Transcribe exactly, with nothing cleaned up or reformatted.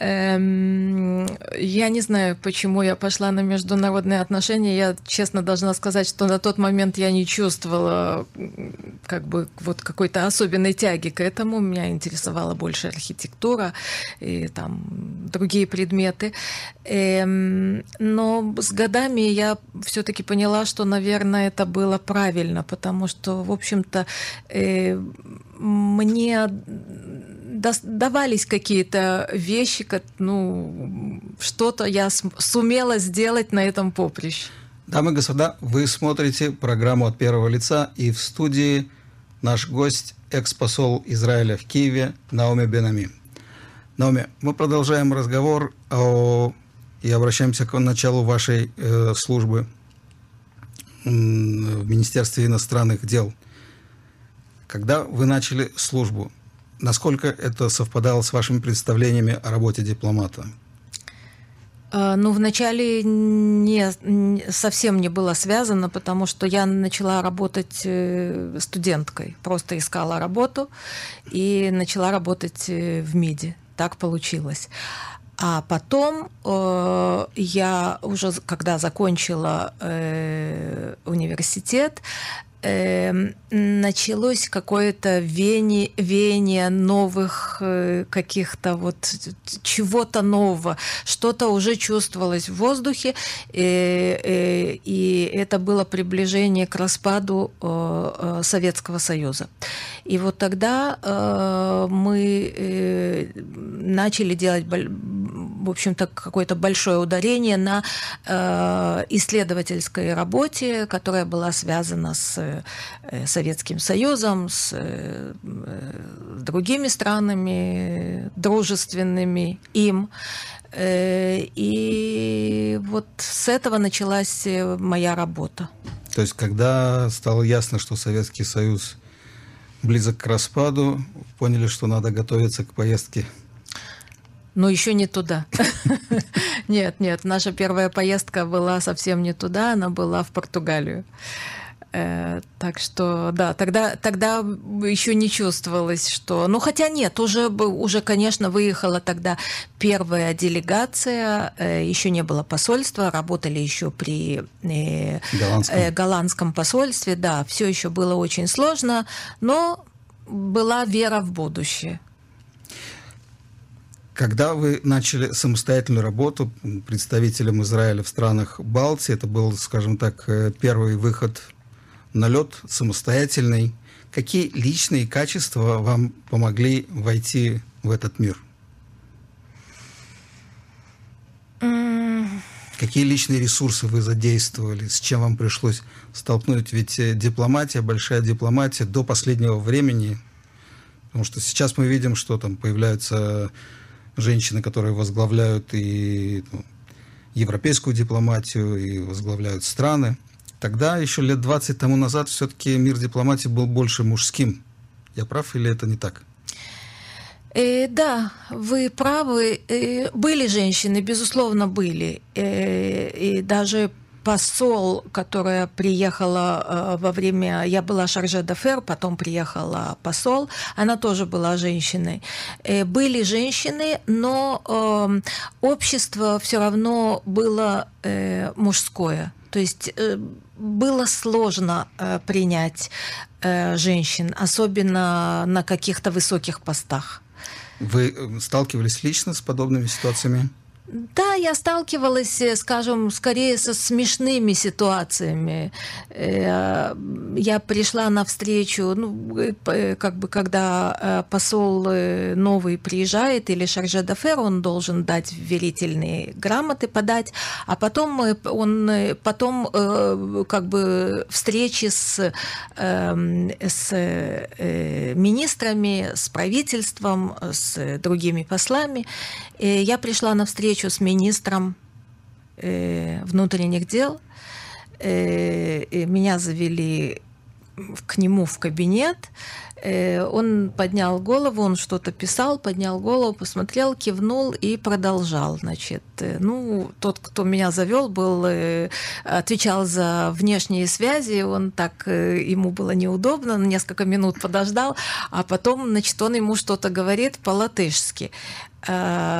Эм, я не знаю, почему я пошла на международные отношения. Я честно должна сказать, что на тот момент я не чувствовала как бы вот какой-то особенной тяги к этому. Меня интересовала больше архитектура и там другие предметы. Эм, но с годами я все-таки поняла, что, наверное, это было правильно, потому что, в общем-то, э, мне давались какие-то вещи, ну, что-то я сумела сделать на этом поприще. Дамы и господа, вы смотрите программу «От первого лица», и в студии наш гость, экс-посол Израиля в Киеве Наоми Ben-Ami. Наоми, мы продолжаем разговор о... и обращаемся к началу вашей э, службы в Министерстве иностранных дел. Когда вы начали службу, насколько это совпадало с вашими представлениями о работе дипломата? Ну, вначале не, совсем не было связано, потому что я начала работать студенткой. Просто искала работу и начала работать в МИДе. Так получилось. А потом э, я уже, когда закончила э, университет, э, началось какое-то веяние, веяние новых э, каких-то вот чего-то нового, что-то уже чувствовалось в воздухе, э, э, и это было приближение к распаду э, Советского Союза. И вот тогда э, мы э, начали делать, в общем-то, какое-то большое ударение на э, исследовательской работе, которая была связана с э, Советским Союзом, с э, другими странами, дружественными им. Э, и вот с этого началась моя работа. То есть, когда стало ясно, что Советский Союз близок к распаду, поняли, что надо готовиться к поездке? Но еще не туда. Нет, нет, наша первая поездка была совсем не туда, она была в Португалию. Так что, да, тогда, тогда еще не чувствовалось, что... Ну, хотя нет, уже, уже, конечно, выехала тогда первая делегация, еще не было посольства, работали еще при голландском, голландском посольстве, да, все еще было очень сложно, но была вера в будущее. Когда вы начали самостоятельную работу представителем Израиля в странах Балтии, это был, скажем так, первый выход на лед самостоятельный. Какие личные качества вам помогли войти в этот мир? Mm. Какие личные ресурсы вы задействовали? С чем вам пришлось столкнуть? Ведь дипломатия, большая дипломатия до последнего времени, потому что сейчас мы видим, что там появляются женщины, которые возглавляют и ну, европейскую дипломатию, и возглавляют страны. Тогда, еще лет двадцать тому назад, все-таки мир дипломатии был больше мужским. Я прав или это не так? Э, да, вы правы. Э, были женщины, безусловно, были. Э, и даже посол, которая приехала э, во время... Я была шарже д'афер, потом приехала посол, она тоже была женщиной. Э, были женщины, но э, общество все равно было э, мужское. То есть э, было сложно э, принять э, женщин, особенно на каких-то высоких постах. Вы сталкивались лично с подобными ситуациями? Да, я сталкивалась, скажем, скорее со смешными ситуациями. Я пришла на встречу, ну, как бы, когда посол новый приезжает или шарже д'афер, он должен дать верительные грамоты, подать, а потом он, потом как бы встречи с, с министрами, с правительством, с другими послами. Я пришла на встречу с министром э, внутренних дел. Э, меня завели к нему в кабинет. Э, он поднял голову, он что-то писал, поднял голову, посмотрел, кивнул и продолжал. Значит, э, ну, тот, кто меня завел, был, э, отвечал за внешние связи. Он так, э, ему было неудобно, несколько минут подождал, а потом, значит, он ему что-то говорит по-латышски.